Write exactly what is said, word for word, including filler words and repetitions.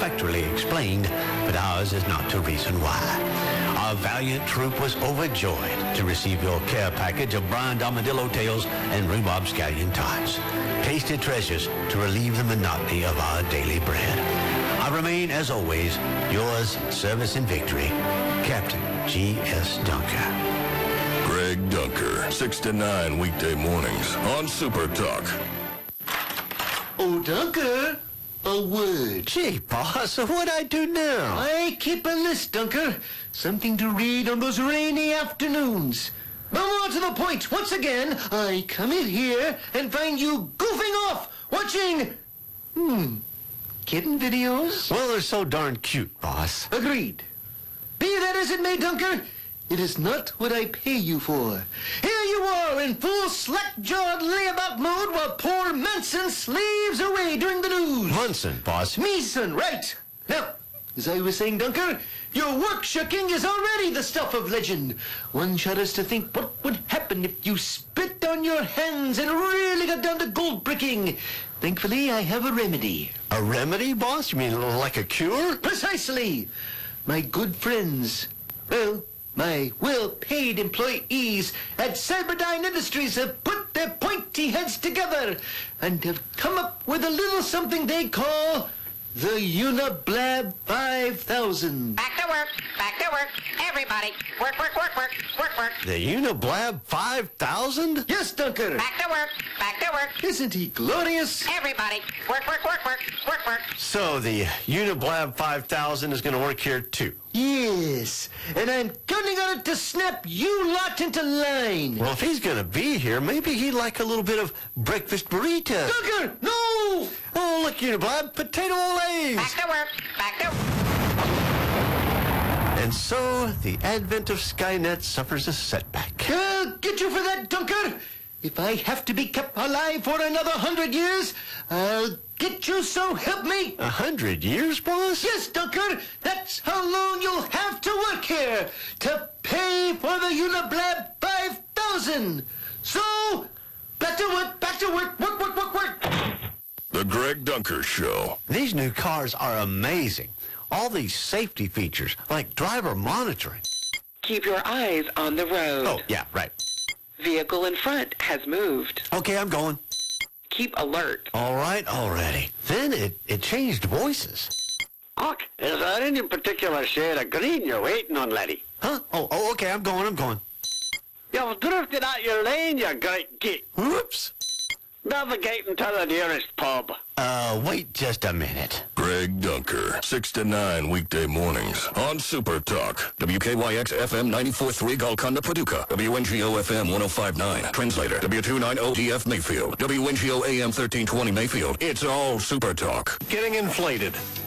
satisfactorily explained, but ours is not to reason why. Our valiant troop was overjoyed to receive your care package of brined armadillo tails and rhubarb scallion tarts. Tasty treasures to relieve the monotony of our daily bread. I remain, as always, yours, service and victory, Captain G S Dunker. Greg Dunker, six to nine weekday mornings on Super Talk. Oh, Dunker, a word. Gee, boss, what'd I do now? I keep a list, Dunker. Something to read on those rainy afternoons. Now more to the point. Once again, I come in here and find you goofing off, watching, hmm, kitten videos? Well, they're so darn cute, boss. Agreed. Be that as it may, Dunker, it is not what I pay you for. Here you are in full slack-jawed layabout mode while poor Manson slaves away during the news. Munson, boss. Meeson, right. Now, as I was saying, Dunker, your work shucking is already the stuff of legend. One shudders to think what would happen if you spit on your hands and really got down to gold bricking. Thankfully, I have a remedy. A remedy, boss? You mean like a cure? Precisely. My good friends, well, my well-paid employees at Cyberdyne Industries have put their pointy heads together and have come up with a little something they call the Uniblab five thousand. Back to work, back to work, everybody. Work, work, work, work, work, work. The Uniblab five thousand? Yes, Dunker. Back to work, back to work, Isn't he glorious? everybody. Work, work, work, work, work, work. So the Uniblab five thousand is going to work here, too. Yes, and I'm counting on it to snap you lot into line. Well, if he's going to be here, maybe he'd like a little bit of breakfast burrito. Dunker, no! Oh, look, Uniblab, potato olays. Back to work, back to And so the advent of Skynet suffers a setback. I'll get you for that, Dunker. If I have to be kept alive for another hundred years, I'll get you, so help me. A hundred years, boss? Yes, Dunker, that's how long you'll have to work here to pay for the Uniblab five thousand. So, back to work, back to work, work, work, work, work. The Greg Dunker Show. These new cars are amazing. All these safety features, like driver monitoring. Keep your eyes on the road. Oh, yeah, right. Vehicle in front has moved. Okay, I'm going. Keep alert. All right, already. Then it, it changed voices. Huck, is there any particular shade of green you're waiting on, laddie? Huh? Oh, oh, okay, I'm going, I'm going. You've drifted out your lane, you great geek. Whoops. Navigating to the nearest pub. Uh, wait just a minute. Greg Dunker, six to nine weekday mornings on Super Talk. W K Y X F M ninety-four point three Golconda, Paducah. W N G O F M one oh five point nine. Translator, W two ninety D F Mayfield. W N G O A M thirteen twenty Mayfield. It's all Super Talk. Getting inflated.